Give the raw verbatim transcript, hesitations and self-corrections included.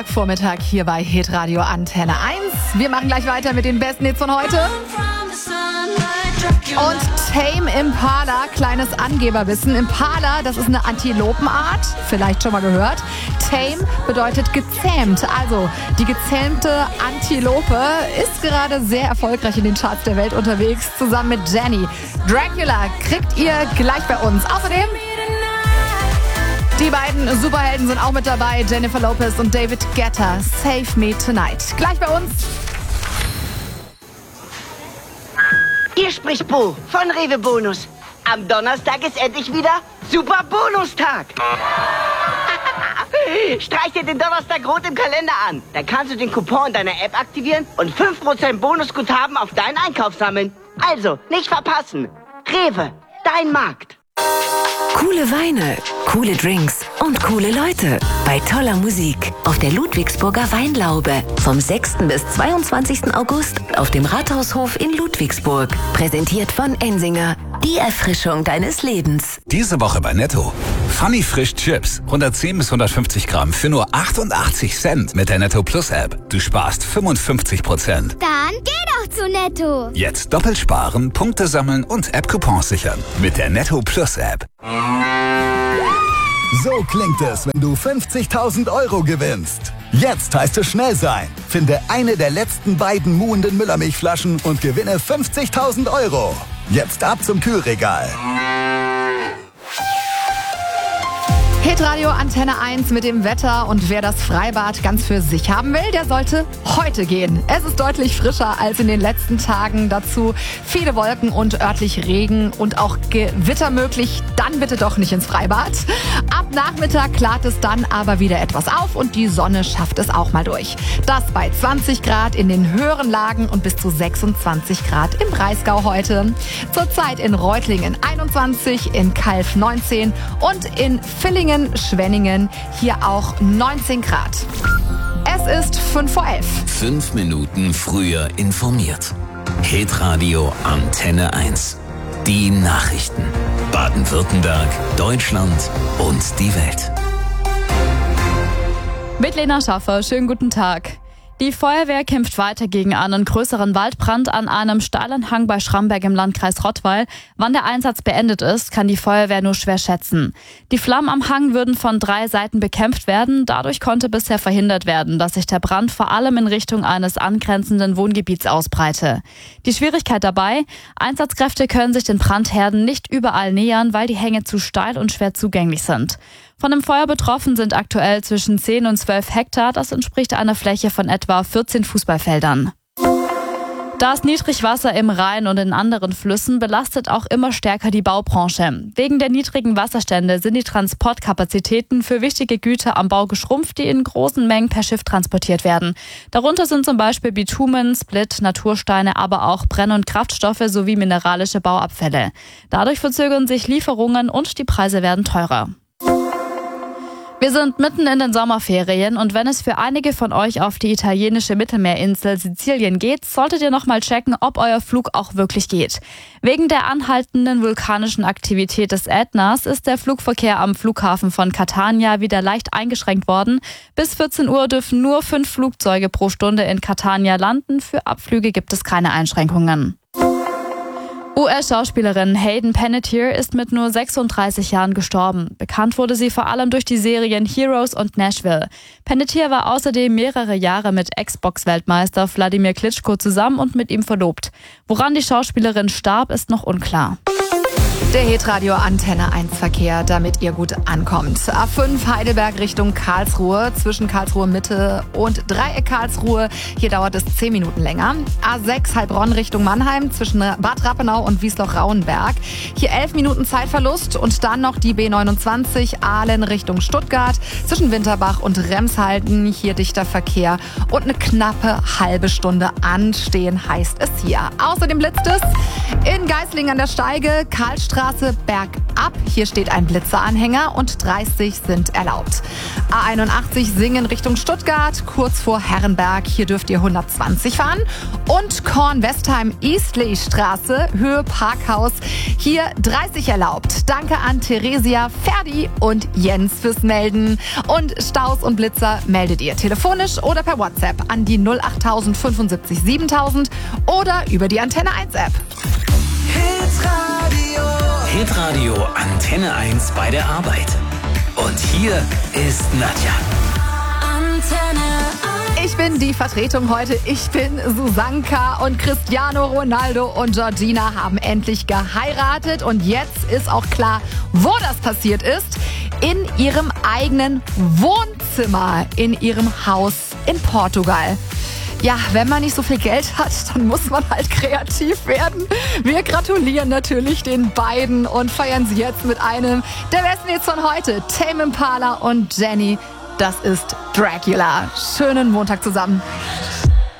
Vormittag hier bei Hitradio Antenne eins. Wir machen gleich weiter mit den besten Hits von heute. Und Tame Impala, kleines Angeberwissen. Impala, das ist eine Antilopenart, vielleicht schon mal gehört. Tame bedeutet gezähmt. Also die gezähmte Antilope ist gerade sehr erfolgreich in den Charts der Welt unterwegs, zusammen mit Jenny. Dracula kriegt ihr gleich bei uns. Außerdem die beiden Superhelden sind auch mit dabei, Jennifer Lopez und David Guetta. Save Me Tonight. Gleich bei uns. Hier spricht Bo von Rewe Bonus. Am Donnerstag ist endlich wieder Super Bonustag. Streich dir den Donnerstag rot im Kalender an. Dann kannst du den Coupon in deiner App aktivieren und fünf Prozent Bonusguthaben auf deinen Einkauf sammeln. Also, nicht verpassen. Rewe, dein Markt. Coole Weine, coole Drinks und coole Leute bei toller Musik auf der Ludwigsburger Weinlaube vom sechsten bis zweiundzwanzigsten August auf dem Rathaushof in Ludwigsburg. Präsentiert von Ensinger, die Erfrischung deines Lebens. Diese Woche bei Netto. Funny Frisch Chips, hundertzehn bis hundertfünfzig Gramm für nur achtundachtzig Cent mit der Netto Plus App. Du sparst fünfundfünfzig Prozent. Dann geh doch zu Netto. Jetzt doppelt sparen, Punkte sammeln und App-Coupons sichern mit der Netto Plus App. So klingt es, wenn du fünfzigtausend Euro gewinnst. Jetzt heißt es schnell sein. Finde eine der letzten beiden muhenden Müllermilchflaschen und gewinne fünfzigtausend Euro. Jetzt ab zum Kühlregal. Hitradio Antenne eins mit dem Wetter, und wer das Freibad ganz für sich haben will, der sollte heute gehen. Es ist deutlich frischer als in den letzten Tagen. Dazu viele Wolken und örtlich Regen und auch Gewitter möglich. Dann bitte doch nicht ins Freibad. Ab Nachmittag klart es dann aber wieder etwas auf und die Sonne schafft es auch mal durch. Das bei zwanzig Grad in den höheren Lagen und bis zu sechsundzwanzig Grad im Breisgau heute. Zurzeit in Reutlingen einundzwanzig, in Calw neunzehn und in Villingen, Schwenningen hier auch neunzehn Grad. Es ist fünf vor elf. Fünf Minuten früher informiert. Hitradio Antenne eins. Die Nachrichten. Baden-Württemberg, Deutschland und die Welt. Mit Lena Schaffer, schönen guten Tag. Die Feuerwehr kämpft weiter gegen einen größeren Waldbrand an einem steilen Hang bei Schramberg im Landkreis Rottweil. Wann der Einsatz beendet ist, kann die Feuerwehr nur schwer schätzen. Die Flammen am Hang würden von drei Seiten bekämpft werden. Dadurch konnte bisher verhindert werden, dass sich der Brand vor allem in Richtung eines angrenzenden Wohngebiets ausbreite. Die Schwierigkeit dabei: Einsatzkräfte können sich den Brandherden nicht überall nähern, weil die Hänge zu steil und schwer zugänglich sind. Von dem Feuer betroffen sind aktuell zwischen zehn und zwölf Hektar. Das entspricht einer Fläche von etwa vierzehn Fußballfeldern. Das Niedrigwasser im Rhein und in anderen Flüssen belastet auch immer stärker die Baubranche. Wegen der niedrigen Wasserstände sind die Transportkapazitäten für wichtige Güter am Bau geschrumpft, die in großen Mengen per Schiff transportiert werden. Darunter sind zum Beispiel Bitumen, Split, Natursteine, aber auch Brenn- und Kraftstoffe sowie mineralische Bauabfälle. Dadurch verzögern sich Lieferungen und die Preise werden teurer. Wir sind mitten in den Sommerferien und wenn es für einige von euch auf die italienische Mittelmeerinsel Sizilien geht, solltet ihr nochmal checken, ob euer Flug auch wirklich geht. Wegen der anhaltenden vulkanischen Aktivität des Ätnas ist der Flugverkehr am Flughafen von Catania wieder leicht eingeschränkt worden. Bis vierzehn Uhr dürfen nur fünf Flugzeuge pro Stunde in Catania landen. Für Abflüge gibt es keine Einschränkungen. U S-Schauspielerin Hayden Panettiere ist mit nur sechsunddreißig Jahren gestorben. Bekannt wurde sie vor allem durch die Serien Heroes und Nashville. Panettiere war außerdem mehrere Jahre mit Xbox-Weltmeister Wladimir Klitschko zusammen und mit ihm verlobt. Woran die Schauspielerin starb, ist noch unklar. Der Hitradio Antenne eins Verkehr, damit ihr gut ankommt. A fünf Heidelberg Richtung Karlsruhe, zwischen Karlsruhe Mitte und Dreieck Karlsruhe. Hier dauert es zehn Minuten länger. A sechs Heilbronn Richtung Mannheim, zwischen Bad Rappenau und Wiesloch-Rauenberg. Hier elf Minuten Zeitverlust und dann noch die B neunundzwanzig Aalen Richtung Stuttgart, zwischen Winterbach und Remshalden. Hier dichter Verkehr und eine knappe halbe Stunde anstehen heißt es hier. Außerdem blitzt es in Geislingen an der Steige, Karlstraße Straße bergab. Hier steht ein Blitzeranhänger und dreißig sind erlaubt. A einundachtzig Singen Richtung Stuttgart, kurz vor Herrenberg. Hier dürft ihr hundertzwanzig fahren. Und Kornwestheim-Eastleigh-Straße, Höhe Parkhaus. Hier dreißig erlaubt. Danke an Theresia, Ferdi und Jens fürs Melden. Und Staus und Blitzer meldet ihr telefonisch oder per WhatsApp an die null acht null fünf sieben siebentausend oder über die Antenne eins App. Hitradio. Hitradio Antenne eins bei der Arbeit. Und hier ist Nadja. Antenne eins. Ich bin die Vertretung heute. Ich bin Susanka und Cristiano Ronaldo und Georgina haben endlich geheiratet. Und jetzt ist auch klar, wo das passiert ist. In ihrem eigenen Wohnzimmer, in ihrem Haus in Portugal. Ja, wenn man nicht so viel Geld hat, dann muss man halt kreativ werden. Wir gratulieren natürlich den beiden und feiern sie jetzt mit einem der besten Hits von heute. Tame Impala und Jenny, das ist Dracula. Schönen Montag zusammen.